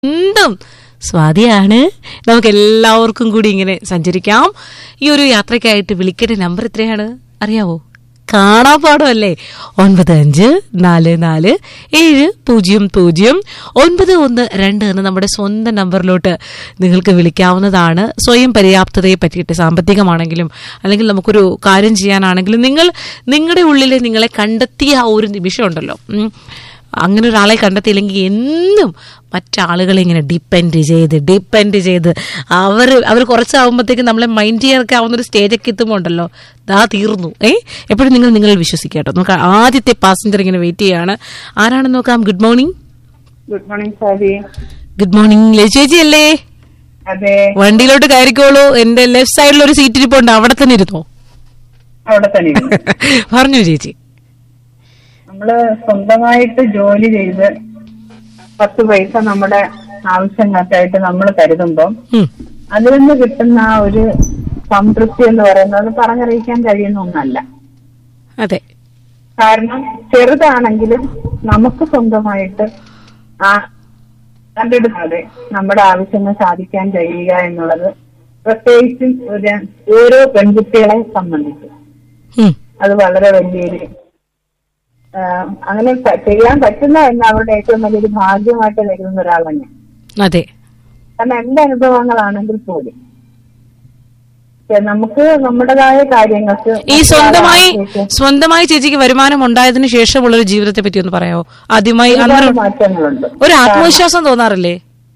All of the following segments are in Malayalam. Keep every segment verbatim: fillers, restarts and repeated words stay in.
വീണ്ടും സ്വാതിയാണ്. നമുക്ക് എല്ലാവർക്കും കൂടി ഇങ്ങനെ സഞ്ചരിക്കാം. ഈ ഒരു യാത്രയ്ക്കായിട്ട് വിളിക്കേണ്ട നമ്പർ എത്രയാണ് അറിയാവോ? കാണാപ്പാടമല്ലേ? ഒൻപത് അഞ്ച് നാല് നാല് ഏഴ് പൂജ്യം പൂജ്യം ഒൻപത് ഒന്ന് രണ്ട് എന്ന നമ്മുടെ സ്വന്തം നമ്പറിലോട്ട് നിങ്ങൾക്ക് വിളിക്കാവുന്നതാണ്. സ്വയം പര്യാപ്തതയെ പറ്റിയിട്ട്, സാമ്പത്തികമാണെങ്കിലും അല്ലെങ്കിൽ നമുക്കൊരു കാര്യം ചെയ്യാനാണെങ്കിലും നിങ്ങൾ നിങ്ങളുടെ ഉള്ളിൽ നിങ്ങളെ കണ്ടെത്തിയ ആ ഒരു നിമിഷം ഉണ്ടല്ലോ, അങ്ങനെ ഒരാളെ കണ്ടെത്തിയില്ലെങ്കിൽ എന്നും മറ്റാളുകളെ ഇങ്ങനെ ഡിപ്പെൻഡ് ചെയ്ത് ഡിപ്പെൻഡ് ചെയ്ത് അവർ അവർ കുറച്ചാകുമ്പോഴത്തേക്കും നമ്മളെ മൈൻഡ് ചെയ്യാനൊക്കെ ആവുന്ന ഒരു സ്റ്റേജൊക്കെ എത്തുമ്പോൾ ഉണ്ടല്ലോ, ദാ തീർന്നു. ഏ എപ്പോഴും നിങ്ങൾ നിങ്ങൾ വിശ്വസിക്കുക കേട്ടോ. നമുക്ക് ആദ്യത്തെ പാസഞ്ചർ ഇങ്ങനെ വെയിറ്റ് ചെയ്യാണ്. ആരാണെന്ന് നോക്കാം. Good morning. Good morning sari. Good morning. ചേച്ചി അല്ലേ? അതെ. വണ്ടിയിലോട്ട് കയറിക്കോളൂ. എന്റെ ലെഫ്റ്റ് സൈഡിൽ ഒരു സീറ്റ് ഇരിപ്പുണ്ട്, അവിടെ തന്നെ ഇരുന്നോ. അവിടെ തന്നെ പറഞ്ഞു ചേച്ചി. നമ്മള് സ്വന്തമായിട്ട് ജോലി ചെയ്ത് പത്ത് പൈസ നമ്മുടെ ആവശ്യങ്ങൾക്കായിട്ട് നമ്മൾ കരുതുമ്പോൾ അതിൽ നിന്ന് കിട്ടുന്ന ആ ഒരു സംതൃപ്തി എന്ന് പറയുന്നത് പറഞ്ഞറിയിക്കാൻ കഴിയുന്ന ഒന്നല്ല. അതെ. കാരണം ചെറുതാണെങ്കിലും നമുക്ക് സ്വന്തമായിട്ട് ആ കണ്ടെടുക്കാതെ നമ്മുടെ ആവശ്യങ്ങൾ സാധിക്കാൻ കഴിയുക എന്നുള്ളത് പ്രത്യേകിച്ചും ഒരു ഓരോ പെൺകുട്ടികളെ സംബന്ധിച്ച് അത് വളരെ വലിയൊരു അങ്ങനെ ചെയ്യാൻ പറ്റുന്ന എന്ന് അവരുടെ ഏറ്റവും വലിയൊരു ഭാഗ്യമായിട്ട് കരുതുന്ന ഒരാൾ തന്നെ. അതെ. കാരണം എന്റെ അനുഭവങ്ങളാണെങ്കിൽ പോലും നമുക്ക് നമ്മുടേതായ കാര്യങ്ങൾക്ക് ഈ സ്വന്തമായി സ്വന്തമായി ചേച്ചിക്ക് വരുമാനം ഉണ്ടായതിനു ശേഷമുള്ളൊരു ജീവിതത്തെ പറ്റി ഒന്ന് പറയാമോ? ആദ്യമായി മാറ്റങ്ങളുണ്ട്. ഒരു ആത്മവിശ്വാസം തോന്നാറില്ലേ?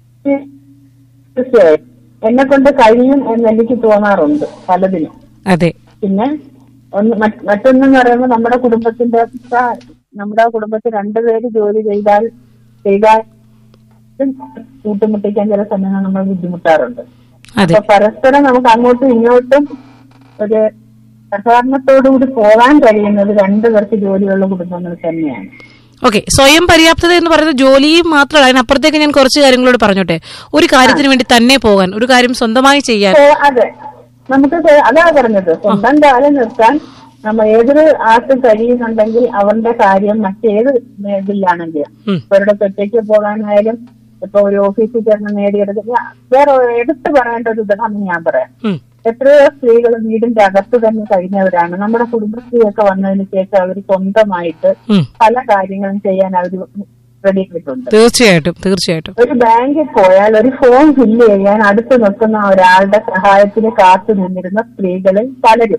തീർച്ചയായും എന്നെ കൊണ്ട് കഴിയും എന്ന് എനിക്ക് തോന്നാറുണ്ട് പലതിനും. അതെ. പിന്നെ ഒന്ന് മറ്റൊന്നെന്ന് പറയുമ്പോൾ നമ്മുടെ കുടുംബത്തിന്റെ നമ്മുടെ കുടുംബത്തിൽ രണ്ടുപേര് ജോലി ചെയ്താൽ ചെയ്താൽ കൂട്ടുമുട്ടിക്കാൻ ചില സമയങ്ങൾ നമ്മൾ ബുദ്ധിമുട്ടാറുണ്ട്. അപ്പൊ പരസ്പരം നമുക്ക് അങ്ങോട്ടും ഇങ്ങോട്ടും ഒരു സഹകരണത്തോടുകൂടി പോകാൻ കഴിയുന്നത് രണ്ടുപേർക്ക് ജോലിയുള്ള കുടുംബങ്ങൾ തന്നെയാണ്. ഓക്കെ. സ്വയം പര്യാപ്തത എന്ന് പറയുന്നത് ജോലിയും മാത്രമല്ല, അതിനപ്പുറത്തേക്ക് ഞാൻ കുറച്ച് കാര്യങ്ങളോട് പറഞ്ഞോട്ടെ. ഒരു കാര്യത്തിന് വേണ്ടി തന്നെ പോകാൻ, ഒരു കാര്യം സ്വന്തമായി ചെയ്യാൻ. അതെ, നമുക്ക് അതാ പറഞ്ഞത്, സ്വന്തം കാലം നിർത്താൻ നമ്മൾ ഏതൊരു ആർക്കും കഴിയുന്നുണ്ടെങ്കിൽ അവരുടെ കാര്യം മറ്റേത് ഇതിലാണെങ്കിലും അവരുടെ ഒറ്റയ്ക്ക് പോകാനായാലും ഇപ്പൊ ഒരു ഓഫീസിൽ ചേർന്ന് നേടിയെടുക്കുക. വേറെ എടുത്തു പറയേണ്ട ഒരു ഉദാഹരണം ഞാൻ പറയാം. എത്രയോ സ്ത്രീകൾ വീടിന്റെ അകത്ത് തന്നെ കഴിഞ്ഞവരാണ്. നമ്മുടെ കുടുംബശ്രീയൊക്കെ വന്നതിന് ശേഷം അവർ സ്വന്തമായിട്ട് പല കാര്യങ്ങളും ചെയ്യാൻ അവർ റെഡി ആയിട്ടുണ്ട്. തീർച്ചയായിട്ടും തീർച്ചയായിട്ടും ഒരു ബാങ്കിൽ പോയാൽ ഒരു ഫോം ഫില്ല് ചെയ്യാൻ അടുത്ത് നിൽക്കുന്ന ഒരാളുടെ സഹായത്തിന് കാത്തു നിന്നിരുന്ന സ്ത്രീകളിൽ പലരും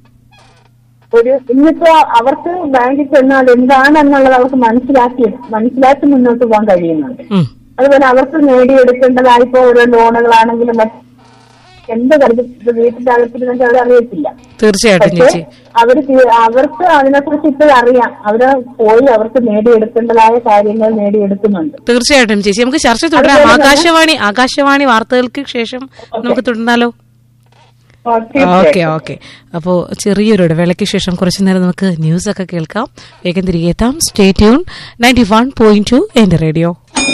ഒരു ഇന്നിപ്പോ അവർക്ക് ബാങ്കിൽ ചെന്നാൽ എന്താണെന്നുള്ളത് അവർക്ക് മനസ്സിലാക്കി മനസ്സിലാക്കി മുന്നോട്ട് പോകാൻ കഴിയുന്നുണ്ട്. അതുപോലെ അവർക്ക് നേടിയെടുക്കേണ്ടതായിപ്പോ ഓരോ ലോണുകളാണെങ്കിലും എന്ത് കരുതി വീട്ടിന്റെ അകത്തിരുന്നെങ്കിൽ അവർ അറിയത്തില്ല. തീർച്ചയായിട്ടും പക്ഷെ അവർക്ക് അവർക്ക് അതിനെക്കുറിച്ച് ഇപ്പോൾ അറിയാം. അവര് പോയി അവർക്ക് നേടിയെടുക്കേണ്ടതായ കാര്യങ്ങൾ നേടിയെടുക്കുന്നുണ്ട്. തീർച്ചയായിട്ടും ചേച്ചി, നമുക്ക് ചർച്ച തുടരാം. ആകാശവാണി ആകാശവാണി വാർത്തകൾക്ക് ശേഷം നമുക്ക് തുടർന്നാലോ? Okay okay. അപ്പോ ചെറിയൊരു ഇടവേളയ്ക്ക് ശേഷം കുറച്ചു നേരം നമുക്ക് ന്യൂസ് ഒക്കെ കേൾക്കാം. വേഗം തിരികെ എത്താം. Stay tune ninety one point two എന്റെ റേഡിയോ.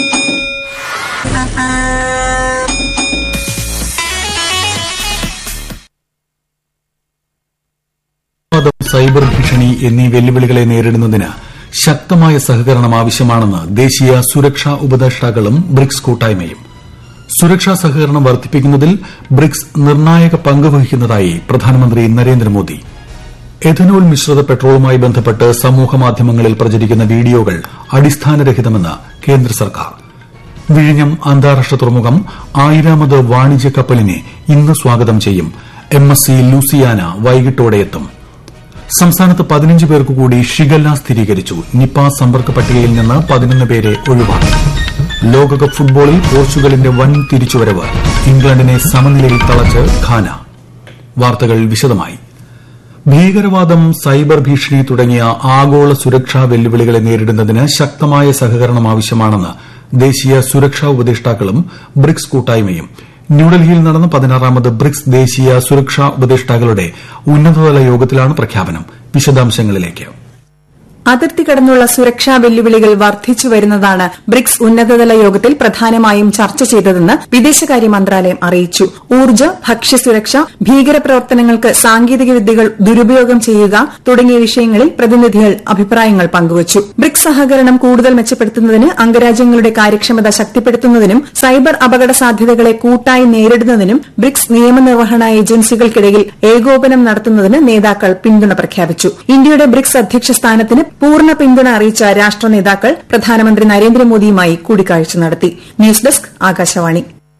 സൈബർ ഭീഷണി എന്നീ വെല്ലുവിളികളെ നേരിടുന്നതിന് ശക്തമായ സഹകരണം ആവശ്യമാണെന്ന് ദേശീയ സുരക്ഷാ ഉപദേഷ്ടാക്കളും ബ്രിക്സ് കൂട്ടായ്മയും. സുരക്ഷാ സഹകരണം വർദ്ധിപ്പിക്കുന്നതിൽ ബ്രിക്സ് നിർണായക പങ്ക് വഹിക്കുന്നതായി പ്രധാനമന്ത്രി നരേന്ദ്രമോദി. എഥനോൾ മിശ്രിത പെട്രോളുമായി ബന്ധപ്പെട്ട് സമൂഹമാധ്യമങ്ങളിൽ പ്രചരിക്കുന്ന വീഡിയോകൾ അടിസ്ഥാനരഹിതമെന്ന് കേന്ദ്ര സർക്കാർ. വിഴിഞ്ഞം അന്താരാഷ്ട്ര തുറമുഖം ആയിരാമത് വാണിജ്യ കപ്പലിനെ ഇന്ന് സ്വാഗതം ചെയ്യും. എം എസ് സി ലൂസിയാന വൈകിട്ടോടെ എത്തും. സംസ്ഥാനത്ത് പതിനഞ്ച് പേർക്ക് കൂടി ഷിഗല്ല സ്ഥിരീകരിച്ചു. നിപ സമ്പർക്ക പട്ടികയിൽ നിന്ന് പതിനൊന്ന് പേരെ ഒഴിവാക്കി. ലോകകപ്പ് ഫുട്ബോളിൽ പോർച്ചുഗലിന്റെ വൻ തിരിച്ചുവരവ്. ഇംഗ്ലണ്ടിനെ സമനിലയിൽ തളച്ച് ഘാന. വാർത്തകൾ വിശദമായി. ഭീകരവാദം, സൈബർ ഭീഷണി തുടങ്ങിയ ആഗോള സുരക്ഷാ വെല്ലുവിളികളെ നേരിടുന്നതിന് ശക്തമായ സഹകരണം ആവശ്യമാണെന്ന് ദേശീയ സുരക്ഷാ ഉപദേഷ്ടാക്കളും ബ്രിക്സ് കൂട്ടായ്മയും. ന്യൂഡൽഹിയിൽ നടന്ന പതിനാറാമത് ബ്രിക്സ് ദേശീയ സുരക്ഷാ ഉപദേഷ്ടാക്കളുടെ ഉന്നതതല യോഗത്തിലാണ് പ്രഖ്യാപനം. വിശദാംശങ്ങളിലേക്ക്. അതിർത്തി കടന്നുള്ള സുരക്ഷാ വെല്ലുവിളികൾ വർദ്ധിച്ചു വരുന്നതാണ് ബ്രിക്സ് ഉന്നതതല യോഗത്തിൽ പ്രധാനമായും ചർച്ച ചെയ്തതെന്ന് വിദേശകാര്യ മന്ത്രാലയം അറിയിച്ചു. ഊർജ്ജ, ഭക്ഷ്യസുരക്ഷ, ഭീകരപ്രവർത്തനങ്ങൾക്ക് സാങ്കേതിക വിദ്യകൾ ദുരുപയോഗം ചെയ്യുക തുടങ്ങിയ വിഷയങ്ങളിൽ പ്രതിനിധികൾ അഭിപ്രായങ്ങൾ പങ്കുവച്ചു. ബ്രിക്സ് സഹകരണം കൂടുതൽ മെച്ചപ്പെടുത്തുന്നതിന് അംഗരാജ്യങ്ങളുടെ കാര്യക്ഷമത ശക്തിപ്പെടുത്തുന്നതിനും സൈബർ അപകട സാധ്യതകളെ കൂട്ടായി നേരിടുന്നതിനും ബ്രിക്സ് നിയമനിർവഹണ ഏജൻസികൾക്കിടയിൽ ഏകോപനം നടത്തുന്നതിന് നേതാക്കൾ പിന്തുണ പ്രഖ്യാപിച്ചു. ഇന്ത്യയുടെ ബ്രിക്സ് അധ്യക്ഷ സ്ഥാനത്തിന് പൂർണ്ണ പിന്തുണ അറിയിച്ച രാഷ്ട്ര നേതാക്കൾ പ്രധാനമന്ത്രി നരേന്ദ്രമോദിയുമായി കൂടിക്കാഴ്ച നടത്തി. News desk Akashvani.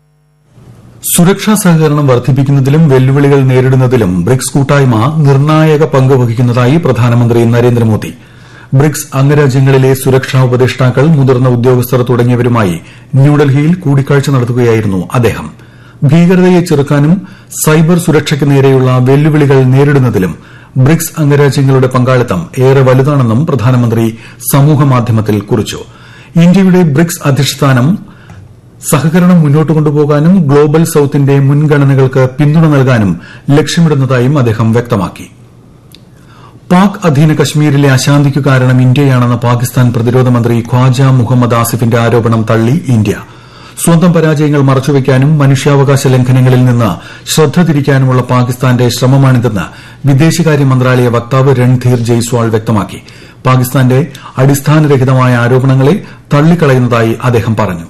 സുരക്ഷാ സഹകരണം വർദ്ധിപ്പിക്കുന്നതിലും വെല്ലുവിളികൾ നേരിടുന്നതിലും ബ്രിക്സ് കൂട്ടായ്മ നിർണായക പങ്ക് വഹിക്കുന്നതായി പ്രധാനമന്ത്രി നരേന്ദ്രമോദി. ബ്രിക്സ് അംഗരാജ്യങ്ങളിലെ സുരക്ഷാ ഉപദേഷ്ടാക്കൾ, മുതിർന്ന ഉദ്യോഗസ്ഥർ തുടങ്ങിയവരുമായി ന്യൂഡൽഹിയിൽ കൂടിക്കാഴ്ച നടത്തുകയായിരുന്നു അദ്ദേഹം. ഭീകരതയെ ചെറുക്കാനും സൈബർ സുരക്ഷയ്ക്ക് നേരെയുള്ള വെല്ലുവിളികൾ നേരിടുന്നതിലും ബ്രിക്സ് അംഗരാജ്യങ്ങളുടെ പങ്കാളിത്തം ഏറെ വലുതാണെന്നും പ്രധാനമന്ത്രി സമൂഹമാധ്യമത്തിൽ കുറിച്ചു. ഇന്ത്യയുടെ ബ്രിക്സ് അധിഷ്ഠാനം സഹകരണം മുന്നോട്ട് കൊണ്ടുപോകാനും ഗ്ലോബൽ സൌത്തിന്റെ മുൻഗണനകൾക്ക് പിന്തുണ നൽകാനും ലക്ഷ്യമിടുന്നതായും അദ്ദേഹം വ്യക്തമാക്കി. പാക് അധീന കശ്മീരിലെ അശാന്തിക്കു കാരണം ഇന്ത്യയാണെന്ന പാകിസ്ഥാൻ പ്രതിരോധ മന്ത്രി ഖ്വാജ മുഹമ്മദ് ആസിഫിന്റെ ആരോപണം തള്ളി ഇന്ത്യ. സ്വന്തം പരാജയങ്ങൾ മറച്ചുവെക്കാനും മനുഷ്യാവകാശ ലംഘനങ്ങളിൽ നിന്ന് ശ്രദ്ധ തിരിക്കാനുമുള്ള പാകിസ്ഥാന്റെ ശ്രമമാണിതെന്ന് വിദേശകാര്യ മന്ത്രാലയ വക്താവ് രൺധീർ ജയ്സ്വാൾ വ്യക്തമാക്കി. പാകിസ്ഥാന്റെ അടിസ്ഥാനരഹിതമായ ആരോപണങ്ങളെ തള്ളിക്കളയുന്നതായി അദ്ദേഹം പറഞ്ഞു.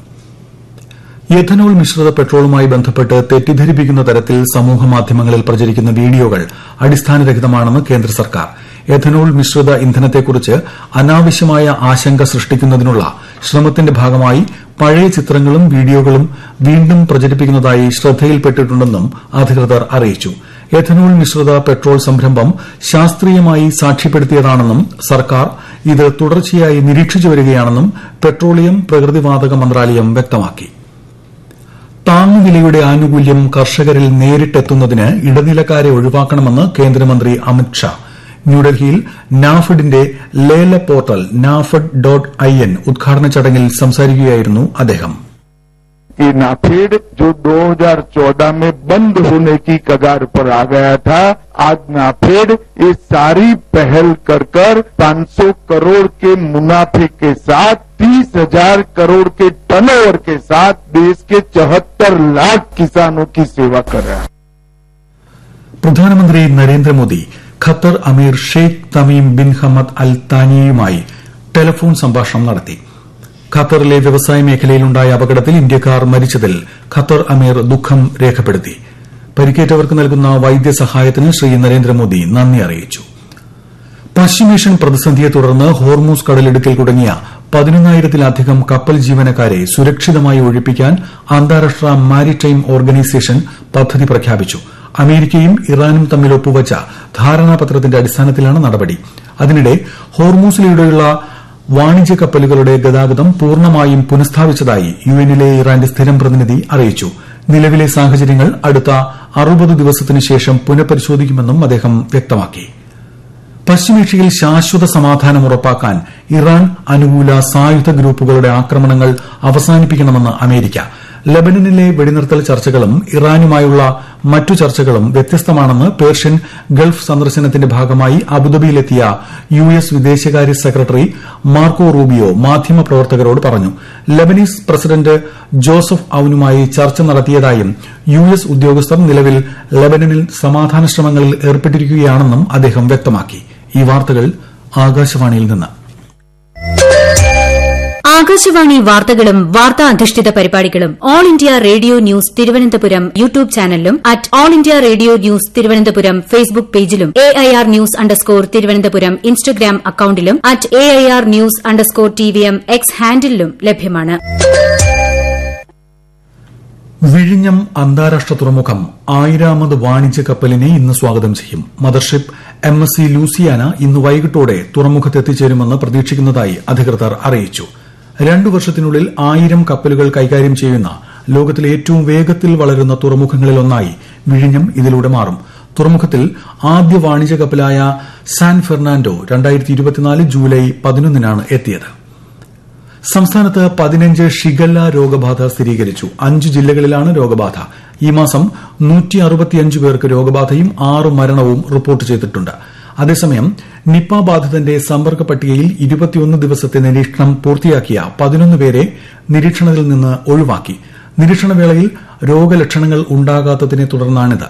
എഥനോൾ മിശ്രിത പെട്രോളുമായി ബന്ധപ്പെട്ട് തെറ്റിദ്ധരിപ്പിക്കുന്ന തരത്തിൽ സമൂഹമാധ്യമങ്ങളിൽ പ്രചരിക്കുന്ന വീഡിയോകൾ അടിസ്ഥാനരഹിതമാണെന്ന് കേന്ദ്ര സർക്കാർ. എഥനോൾ മിശ്രിത ഇന്ധനത്തെക്കുറിച്ച് അനാവശ്യമായ ആശങ്ക സൃഷ്ടിക്കുന്നതിനുള്ള ശ്രമത്തിന്റെ ഭാഗമായി പഴയ ചിത്രങ്ങളും വീഡിയോകളും വീണ്ടും പ്രചരിപ്പിക്കുന്നതായി ശ്രദ്ധയിൽപ്പെട്ടിട്ടുണ്ടെന്നും അധികൃതർ അറിയിച്ചു. എഥനോൾ മിശ്രിത പെട്രോൾ സംരംഭം ശാസ്ത്രീയമായി സാക്ഷ്യപ്പെടുത്തിയതാണെന്നും സർക്കാർ ഇത് തുടർച്ചയായി നിരീക്ഷിച്ചു വരികയാണെന്നും പെട്രോളിയം പ്രകൃതിവാതക മന്ത്രാലയം വ്യക്തമാക്കി. താങ്ങുവിലയുടെ ആനുകൂല്യം കർഷകരിൽ നേരിട്ടെത്തുന്നതിന് ഇടനിലക്കാരെ ഒഴിവാക്കണമെന്ന് കേന്ദ്രമന്ത്രി അമിത് ഷാ ന്യൂഡൽഹിയിൽ നാഫഡിന്റെ ലേല portal NAFED dot I N ഉദ്ഘാടന ചടങ്ങിൽ സംസാരിക്കുകയായിരുന്നു അദ്ദേഹം. कि नाफेड जो दो हज़ार चौदह में बंद होने की कगार पर आ गया था, आज नाफेड ये सारी पहल कर कर पाँच सौ करोड़ के मुनाफे के साथ तीस हजार करोड़ के टर्नओवर के साथ देश के चौहत्तर लाख किसानों की सेवा कर रहा है. പ്രധാനമന്ത്രി നരേന്ദ്രമോദി ഖത്തർ അമീർ Sheikh Tamim bin Hamad Al താനിയുമായി telephone സംഭാഷണം നടത്തി. ഖത്തറിലെ വ്യവസായ മേഖലയിലുണ്ടായ അപകടത്തിൽ ഇന്ത്യക്കാർ മരിച്ചതിൽ ഖത്തർ അമീർ ദുഃഖം രേഖപ്പെടുത്തി. പരിക്കേറ്റവർക്ക് നൽകുന്ന വൈദ്യസഹായത്തിന് ശ്രീ നരേന്ദ്രമോദി നന്ദി അറിയിച്ചു. പശ്ചിമേഷ്യൻ പ്രതിസന്ധിയെ തുടർന്ന് ഹോർമൂസ് കടലിടുക്കിൽ കുടുങ്ങിയ പതിനൊന്നായിരത്തിലധികം കപ്പൽ ജീവനക്കാരെ സുരക്ഷിതമായി ഒഴിപ്പിക്കാൻ അന്താരാഷ്ട്ര മാരിടൈം ഓർഗനൈസേഷൻ പദ്ധതി പ്രഖ്യാപിച്ചു. അമേരിക്കയും ഇറാനും തമ്മിൽ ഒപ്പുവച്ച ധാരണാപത്രത്തിന്റെ അടിസ്ഥാനത്തിലാണ് നടപടി. അതിനിടെ ഹോർമൂസിലൂടെയുള്ള വാണിജ്യ കപ്പലുകളുടെ ഗതാഗതം പൂർണ്ണമായും പുനഃസ്ഥാപിച്ചതായി യുഎന്നിലെ ഇറാന്റെ സ്ഥിരം പ്രതിനിധി അറിയിച്ചു. നിലവിലെ സാഹചര്യങ്ങൾ അടുത്ത അറുപത് ദിവസത്തിനു ശേഷം പുനഃപരിശോധിക്കുമെന്നും അദ്ദേഹം വ്യക്തമാക്കി. പശ്ചിമേഷ്യയിൽ ശാശ്വത സമാധാനം ഉറപ്പാക്കാൻ ഇറാൻ അനുകൂല സായുധ ഗ്രൂപ്പുകളുടെ ആക്രമണങ്ങൾ അവസാനിപ്പിക്കണമെന്ന് അമേരിക്ക. ലബനനിലെ വെടിനിർത്തൽ ചർച്ചകളും ഇറാനുമായുള്ള മറ്റു ചർച്ചകളും വ്യത്യസ്തമാണെന്ന് പേർഷ്യൻ ഗൾഫ് സന്ദർശനത്തിന്റെ ഭാഗമായി അബുദാബിയിലെത്തിയ യു എസ് വിദേശകാര്യ സെക്രട്ടറി മാർക്കോ റൂബിയോ മാധ്യമപ്രവർത്തകരോട് പറഞ്ഞു. ലബനീസ് പ്രസിഡന്റ് ജോസഫ് ഔനുമായി ചർച്ച നടത്തിയതായും യു എസ് ഉദ്യോഗസ്ഥർ നിലവിൽ ലബനനിൽ സമാധാന ശ്രമങ്ങളിൽ ഏർപ്പെട്ടിരിക്കുകയാണെന്നും അദ്ദേഹം വ്യക്തമാക്കി. ഈ വാർത്തകൾ ആകാശവാണിയിൽ നിന്ന്. ആകാശവാണി വാർത്തകളും വാർത്താ അധിഷ്ഠിത പരിപാടികളും all India radio news Thiruvananthapuram YouTube ചാനലിലും at all India radio news Thiruvananthapuram Facebook പേജിലും A I R news underscore Thiruvananthapuram Instagram അക്കൌണ്ടിലും at A I R news underscore T V M X ഹാൻഡിലും ലഭ്യമാണ്. വിഴിഞ്ഞം അന്താരാഷ്ട്ര തുറമുഖം ആയിരാമത് വാണിജ്യ കപ്പലിനെ ഇന്ന് സ്വാഗതം ചെയ്യും. Mothership M S C Louisiana ഇന്ന് വൈകിട്ടോടെ തുറമുഖത്തെത്തിച്ചേരുമെന്ന് പ്രതീക്ഷിക്കുന്നതായി അധികൃതർ അറിയിച്ചു. രണ്ടു വർഷത്തിനുള്ളിൽ ആയിരം കപ്പലുകൾ കൈകാര്യം ചെയ്യുന്ന ലോകത്തിലെ ഏറ്റവും വേഗത്തിൽ വളരുന്ന തുറമുഖങ്ങളിലൊന്നായി വിഴിഞ്ഞം ഇതിലൂടെ മാറും. തുറമുഖത്തിൽ ആദ്യ വാണിജ്യ കപ്പലായ സാൻ ഫെർണാൻഡോ രണ്ടായിരത്തി ഇരുപത്തിനാല് ജൂലൈ പതിനൊന്നിനാണ് എത്തിയത്. സംസ്ഥാനത്ത് പതിനഞ്ച് ഷിഗല്ല രോഗബാധ സ്ഥിരീകരിച്ചു. അഞ്ച് ജില്ലകളിലാണ് രോഗബാധ. ഈ മാസം നൂറ്റി അറുപത്തിയഞ്ച് പേർക്ക് രോഗബാധയും ആറ് മരണവും റിപ്പോർട്ട് ചെയ്തിട്ടുണ്ട്. അതേസമയം നിപ ബാധിതന്റെ സമ്പർക്ക പട്ടികയിൽ ഇരുപത്തിയൊന്ന് ദിവസത്തെ നിരീക്ഷണം പൂർത്തിയാക്കിയ പതിനൊന്ന് പേരെ നിരീക്ഷണത്തിൽ നിന്ന് ഒഴിവാക്കി. നിരീക്ഷണവേളയിൽ രോഗലക്ഷണങ്ങൾ ഉണ്ടാകാത്തതിനെ തുടർന്നാണിത്.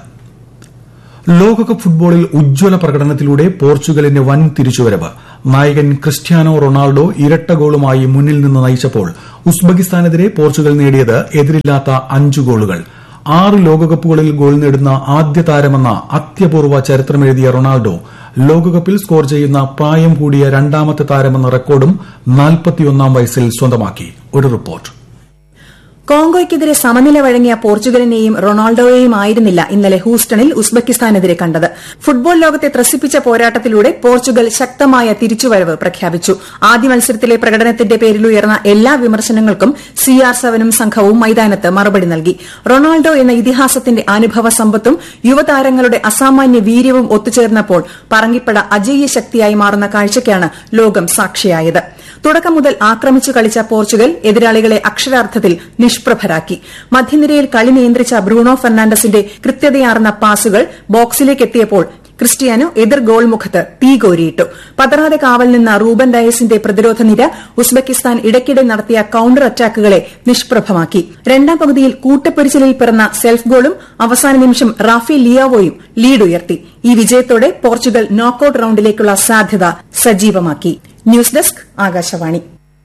ലോകകപ്പ് ഫുട്ബോളിൽ ഉജ്ജ്വല പ്രകടനത്തിലൂടെ പോർച്ചുഗലിന്റെ വൻ തിരിച്ചുവരവ്. നായകൻ ക്രിസ്റ്റ്യാനോ റൊണാൾഡോ ഇരട്ട ഗോളുമായി മുന്നിൽ നിന്ന് നയിച്ചപ്പോൾ ഉസ്ബെക്കിസ്ഥാനെതിരെ പോർച്ചുഗൽ നേടിയത് എതിരില്ലാത്ത അഞ്ച് ഗോളുകൾ. ആറ് ലോകകപ്പുകളിൽ ഗോൾ നേടുന്ന ആദ്യ താരമെന്ന അത്യപൂർവ ചരിത്രമെഴുതിയ റൊണാൾഡോ ലോകകപ്പിൽ സ്കോർ ചെയ്യുന്ന പ്രായം കൂടിയ രണ്ടാമത്തെ താരമെന്ന റെക്കോർഡും നാൽപ്പത്തിയൊന്നാം വയസ്സിൽ സ്വന്തമാക്കി. ഒരു റിപ്പോർട്ട്. കോങ്കോയ്ക്കെതിരെ സമനില വഴങ്ങിയ പോർച്ചുഗലിനെയും റൊണാൾഡോയെയും ആയിരുന്നില്ല ഇന്നലെ ഹൂസ്റ്റണിൽ ഉസ്ബെക്കിസ്ഥാനെതിരെ കണ്ടത്. ഫുട്ബോൾ ലോകത്തെ ത്രസിപ്പിച്ച പോരാട്ടത്തിലൂടെ പോർച്ചുഗൽ ശക്തമായ തിരിച്ചുവരവ് പ്രഖ്യാപിച്ചു. ആദ്യ മത്സരത്തിലെ പ്രകടനത്തിന്റെ പേരിലുയർന്ന എല്ലാ വിമർശനങ്ങൾക്കും സി ആർ സെവനും സംഘവും മൈതാനത്ത് മറുപടി നൽകി. റൊണാൾഡോ എന്ന ഇതിഹാസത്തിന്റെ അനുഭവ സമ്പത്തും യുവതാരങ്ങളുടെ അസാമാന്യ വീര്യവും ഒത്തുചേർന്നപ്പോൾ പറങ്കിപ്പട അജയ്യ ശക്തിയായി മാറുന്ന കാഴ്ചയ്ക്കാണ് ലോകം സാക്ഷിയായത്. തുടക്കം മുതൽ ആക്രമിച്ചു കളിച്ച പോർച്ചുഗൽ എതിരാളികളെ അക്ഷരാർത്ഥത്തിൽ നിഷ്പ്രഭരാക്കി. മധ്യനിരയിൽ കളി നിയന്ത്രിച്ച ബ്രൂണോ ഫെർണാണ്ടസിന്റെ കൃത്യതയാർന്ന പാസുകൾ ബോക്സിലേക്ക് എത്തിയപ്പോൾ ക്രിസ്റ്റ്യാനോ എതിർ ഗോൾ മുഖത്ത് തീകോരിയിട്ടു. പതറാതെ കാവൽ നിന്ന റൂബൻ ഡയസിന്റെ പ്രതിരോധ നിര ഉസ്ബെക്കിസ്ഥാൻ ഇടയ്ക്കിടെ നടത്തിയ കൌണ്ടർ അറ്റാക്കുകളെ നിഷ്പ്രഭമാക്കി. രണ്ടാം പകുതിയിൽ കൂട്ടപ്പൊരിച്ചിലിൽ പിറന്ന സെൽഫ് ഗോളും അവസാന നിമിഷം റാഫേൽ ലിയാവോയും ലീഡ് ഉയർത്തി. ഈ വിജയത്തോടെ പോർച്ചുഗൽ നോക്കൌട്ട് റൌണ്ടിലേക്കുള്ള സാധ്യത സജീവമാക്കി. News desk Akashvani.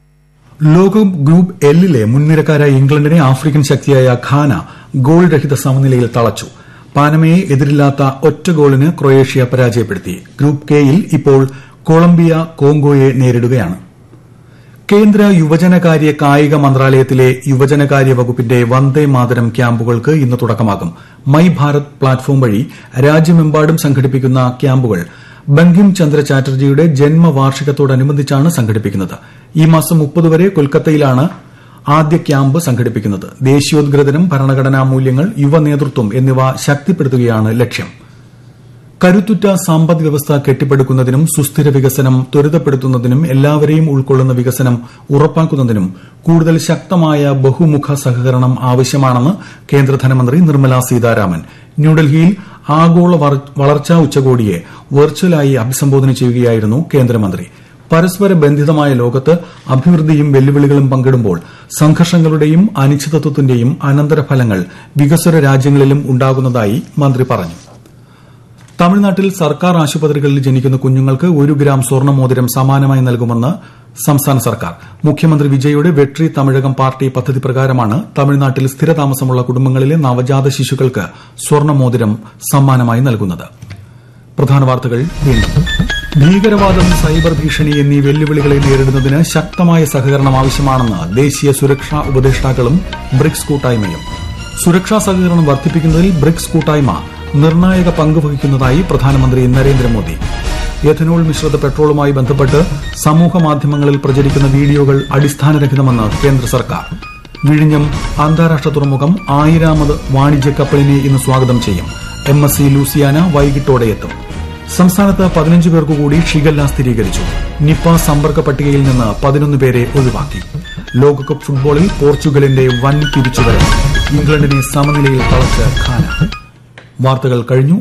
ലോകകപ്പ് ഗ്രൂപ്പ് എല്ലിലെ മുൻനിരക്കാരായ ഇംഗ്ലണ്ടിനെ ആഫ്രിക്കൻ ശക്തിയായ ഘാന ഗോൾ രഹിത സമനിലയിൽ തളച്ചു. പാനമയെ എതിരില്ലാത്ത ഒറ്റ ഗോളിന് ക്രൊയേഷ്യ പരാജയപ്പെടുത്തി. ഗ്രൂപ്പ് കെയിൽ ഇപ്പോൾ കൊളംബിയ കോങ്കോയെ നേരിടുകയാണ്. കേന്ദ്ര യുവജനകാര്യ കായിക മന്ത്രാലയത്തിലെ യുവജനകാര്യ വകുപ്പിന്റെ വന്ദേ മാതരം ക്യാമ്പുകൾക്ക് ഇന്ന് തുടക്കമാകും. മൈ ഭാരത് പ്ലാറ്റ്ഫോം വഴി രാജ്യമെമ്പാടും സംഘടിപ്പിക്കുന്ന ക്യാമ്പുകൾ ബങ്കിം ചന്ദ്ര ചാറ്റർജിയുടെ ജന്മവാർഷികത്തോടനുബന്ധിച്ചാണ് സംഘടിപ്പിക്കുന്നത്. ഈ മാസം മുപ്പത് വരെ കൊൽക്കത്തയിലാണ് ആദ്യ ക്യാമ്പ് സംഘടിപ്പിക്കുന്നത്. ദേശീയോദ്ഗ്രഥനം, ഭരണഘടനാ മൂല്യങ്ങൾ, യുവ നേതൃത്വം എന്നിവ ശക്തിപ്പെടുത്തുകയാണ് ലക്ഷ്യം. കരുത്തുറ്റ സമ്പദ് വ്യവസ്ഥ കെട്ടിപ്പടുക്കുന്നതിനും സുസ്ഥിര വികസനം ത്വരിതപ്പെടുത്തുന്നതിനും എല്ലാവരെയും ഉൾക്കൊള്ളുന്ന വികസനം ഉറപ്പാക്കുന്നതിനും കൂടുതൽ ശക്തമായ ബഹുമുഖ സഹകരണം ആവശ്യമാണെന്ന് കേന്ദ്ര ധനമന്ത്രി നിർമ്മല സീതാരാമൻ ന്യൂഡൽഹിയിൽ ആഗോള വളർച്ചാ ഉച്ചകോടിയെ വെർച്വലായി അഭിസംബോധന ചെയ്യുകയായിരുന്നു കേന്ദ്രമന്ത്രി. പരസ്പര ബന്ധിതമായ ലോകത്ത് അഭിവൃദ്ധിയും വെല്ലുവിളികളും പങ്കിടുമ്പോൾ സംഘർഷങ്ങളുടെയും അനിശ്ചിതത്വത്തിന്റെയും അനന്തരഫലങ്ങൾ വികസ്വര രാജ്യങ്ങളിലും ഉണ്ടാകുന്നതായി മന്ത്രി പറഞ്ഞു. തമിഴ്നാട്ടിൽ സർക്കാർ ആശുപത്രികളിൽ ജനിക്കുന്ന കുഞ്ഞുങ്ങൾക്ക് ഒരു ഗ്രാം സ്വർണ്ണമോതിരം സമ്മാനമായി നൽകുമെന്ന് സംസ്ഥാന സർക്കാർ. മുഖ്യമന്ത്രി വിജയുടെ വെട്രി തമിഴകം പാർട്ടി പദ്ധതി പ്രകാരമാണ് തമിഴ്നാട്ടിൽ സ്ഥിരതാമസമുള്ള കുടുംബങ്ങളിലെ നവജാത ശിശുക്കൾക്ക് സ്വർണ്ണമോതിരം സമ്മാനമായി നൽകുന്നത്. പ്രധാന വാർത്തകൾ വീണ്ടും. ഭീകരവാദം, സൈബർ ഭീഷണി എന്നീ വെല്ലുവിളികളെ നേരിടുന്നതിന് ശക്തമായ സഹകരണം ആവശ്യമാണെന്ന് ദേശീയ സുരക്ഷാ ഉപദേഷ്ടാക്കളും ബ്രിക്സ് കൂട്ടായ്മയും. സുരക്ഷാ സഹകരണം വർദ്ധിപ്പിക്കുന്നതിൽ ബ്രിക്സ് കൂട്ടായ്മ നിർണായക പങ്കുവഹിക്കുന്നതായി പ്രധാനമന്ത്രി നരേന്ദ്രമോദി. എഥനോൾ മിശ്രിത പെട്രോളുമായി ബന്ധപ്പെട്ട് സമൂഹമാധ്യമങ്ങളിൽ പ്രചരിക്കുന്ന വീഡിയോകൾ അടിസ്ഥാനരഹിതമെന്ന് കേന്ദ്ര സർക്കാർ. വിഴിഞ്ഞം അന്താരാഷ്ട്ര തുറമുഖം ആയിരാമത് വാണിജ്യ കപ്പലിനെ ഇന്ന് സ്വാഗതം ചെയ്യും. എം എസ് സി ലൂസിയാന വൈകിട്ടോടെ എത്തും. സംസ്ഥാനത്ത് പതിനഞ്ച് പേർക്കു കൂടി ഷിഗല്ല സ്ഥിരീകരിച്ചു. നിപ സമ്പർക്ക പട്ടികയിൽ നിന്ന് പതിനൊന്ന് പേരെ ഒഴിവാക്കി. ലോകകപ്പ് ഫുട്ബോളിൽ പോർച്ചുഗലിന്റെ വൻ തിരിച്ചുവരവ്. ഇംഗ്ലണ്ടിനെ സമനിലയിൽ തളച്ച് ഘാന. വാർത്തകൾ കഴിഞ്ഞു.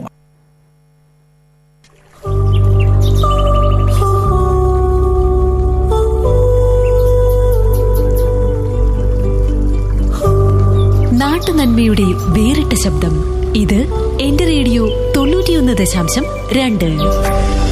നാട്ടുനന്മയുടെ വേറിട്ട ശബ്ദം. ഇത് എന്റെ റേഡിയോ തൊണ്ണൂറ്റിയൊന്ന് ദശാംശം രണ്ട്.